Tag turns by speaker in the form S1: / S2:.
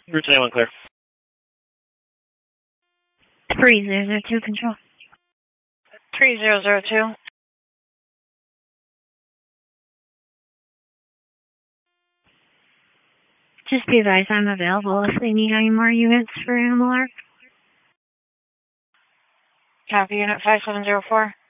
S1: Route 21 clear.
S2: 3002 control.
S3: 3002.
S2: Just be advised I'm available if they need any more units for Animal Arc.
S3: Copy, unit 5704.